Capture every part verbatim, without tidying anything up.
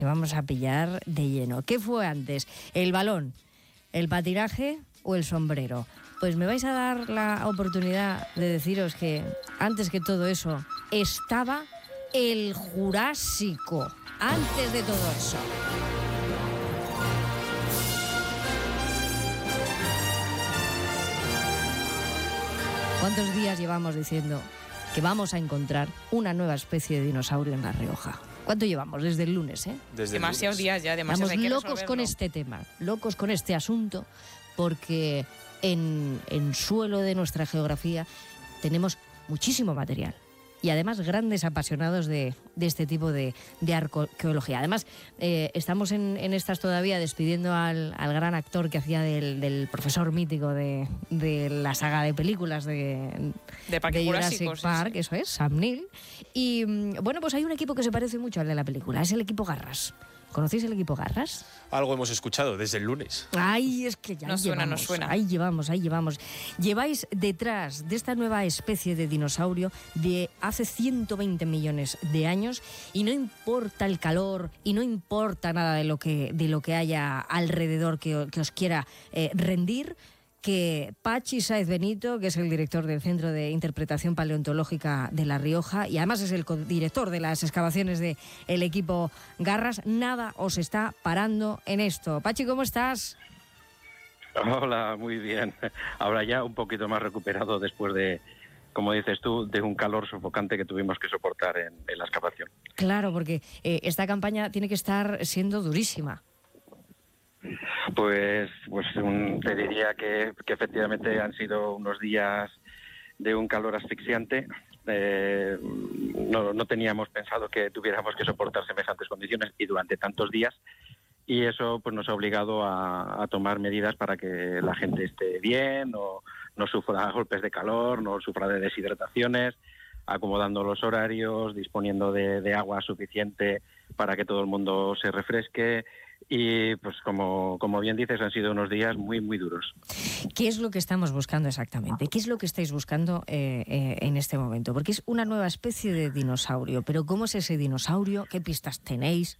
que vamos a pillar de lleno. ¿Qué fue antes? ¿El balón, el patinaje o el sombrero? Pues me vais a dar la oportunidad de deciros que antes que todo eso estaba el Jurásico. Antes de todo eso. ¿Cuántos días llevamos diciendo que vamos a encontrar una nueva especie de dinosaurio en La Rioja? ¿Cuánto llevamos? Desde el lunes, ¿eh? Desde demasiados días ya, demasiados. Estamos locos con este tema, locos con este asunto, porque en, en suelo de nuestra geografía tenemos muchísimo material. Y además grandes apasionados de, de este tipo de, de arqueología. Además, eh, estamos en, en estas todavía despidiendo al, al gran actor que hacía del, del profesor mítico de, de la saga de películas de, de, de Jurassic Park, Park, sí, sí. Eso es, Sam Neill. Y bueno, pues hay un equipo que se parece mucho al de la película, es el equipo Garras. ¿Conocéis el equipo Garras? Algo hemos escuchado desde el lunes. Ay, es que ya nos llevamos, suena, nos suena. Ahí llevamos, ahí llevamos. Lleváis detrás de esta nueva especie de dinosaurio de hace ciento veinte millones de años y no importa el calor y no importa nada de lo que, de lo que haya alrededor que, que os quiera eh, rendir, que Pachi Sáez Benito, que es el director del Centro de Interpretación Paleontológica de La Rioja y además es el director de las excavaciones del equipo Garras, nada os está parando en esto. Pachi, ¿cómo estás? Hola, muy bien. Ahora ya un poquito más recuperado después de, como dices tú, de un calor sofocante que tuvimos que soportar en, en la excavación. Claro, porque eh, esta campaña tiene que estar siendo durísima. Pues, pues un, te diría que, que efectivamente han sido unos días de un calor asfixiante. Eh, no, no teníamos pensado que tuviéramos que soportar semejantes condiciones y durante tantos días, y eso pues nos ha obligado a, a tomar medidas para que la gente esté bien, no, no sufra golpes de calor, no sufra de deshidrataciones, acomodando los horarios, disponiendo de, de agua suficiente para que todo el mundo se refresque. Y pues como, como bien dices, han sido unos días muy, muy duros. ¿Qué es lo que estamos buscando exactamente? ¿Qué es lo que estáis buscando eh, eh, en este momento? Porque es una nueva especie de dinosaurio, pero ¿cómo es ese dinosaurio? ¿Qué pistas tenéis?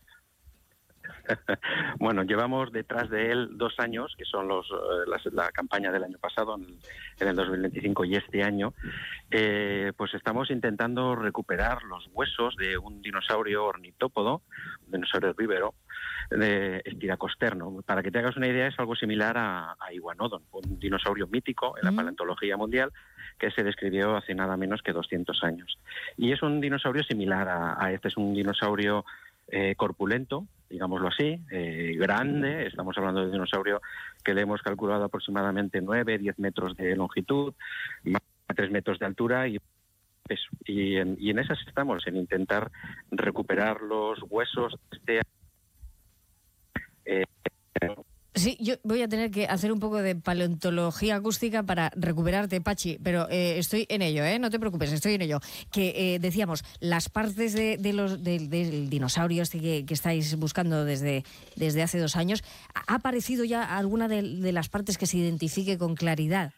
Bueno, llevamos detrás de él dos años, que son los eh, las, la campaña del año pasado, en el, en el dos mil veinticinco y este año, eh, pues estamos intentando recuperar los huesos de un dinosaurio ornitópodo, un dinosaurio herbívoro, de Styracosterno. Para que te hagas una idea, es algo similar a, a Iguanodon, un dinosaurio mítico en la mm. paleontología mundial que se describió hace nada menos que doscientos años. Y es un dinosaurio similar a, a este, es un dinosaurio eh, corpulento, digámoslo así, eh, grande. Estamos hablando de un dinosaurio que le hemos calculado aproximadamente nueve, diez metros de longitud, más de tres metros de altura y peso. Y en, y en esas estamos, en intentar recuperar los huesos de este... Eh, Sí, yo voy a tener que hacer un poco de paleontología acústica para recuperarte, Pachi, pero eh, estoy en ello, ¿eh? No te preocupes, estoy en ello. Que eh, decíamos, las partes de, de los, de, del dinosaurio este que, que estáis buscando desde, desde hace dos años, ¿ha aparecido ya alguna de, de las partes que se identifique con claridad?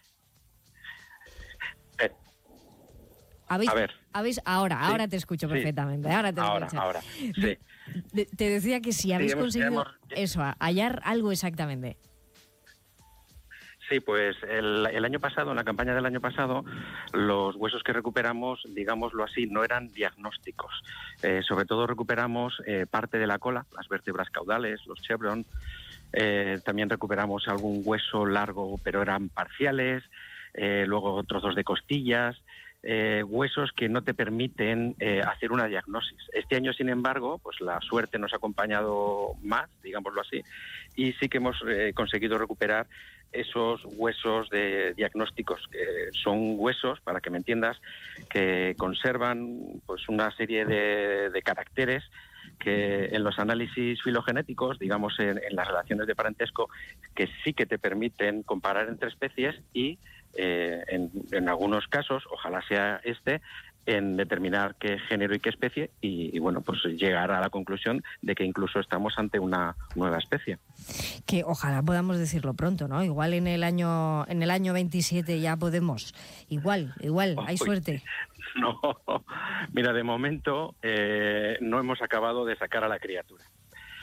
Eh, ¿Habéis, a ver. ¿habéis, ahora, sí, ahora te escucho sí. perfectamente. Ahora te ahora, escucho. ahora, sí. De, te decía que si habéis sí, hemos, conseguido hemos... eso, hallar algo exactamente. Sí, pues el, el año pasado, en la campaña del año pasado, los huesos que recuperamos, digámoslo así, no eran diagnósticos. Eh, sobre todo recuperamos eh, parte de la cola, las vértebras caudales, los chevron. Eh, también recuperamos algún hueso largo, pero eran parciales. Eh, luego trozos de costillas. Eh, huesos que no te permiten eh, hacer una diagnosis. Este año, sin embargo, pues la suerte nos ha acompañado más, digámoslo así, y sí que hemos eh, conseguido recuperar esos huesos de diagnósticos, que son huesos, para que me entiendas, que conservan pues una serie de, de caracteres que en los análisis filogenéticos, digamos en, en las relaciones de parentesco, que sí que te permiten comparar entre especies y Eh, en, en algunos casos, ojalá sea este, en determinar qué género y qué especie y, y bueno, pues llegar a la conclusión de que incluso estamos ante una nueva especie. Que ojalá podamos decirlo pronto, ¿no? Igual en el año en el año veintisiete ya podemos. Igual, igual, hay Uy, suerte. No, mira, de momento eh, no hemos acabado de sacar a la criatura.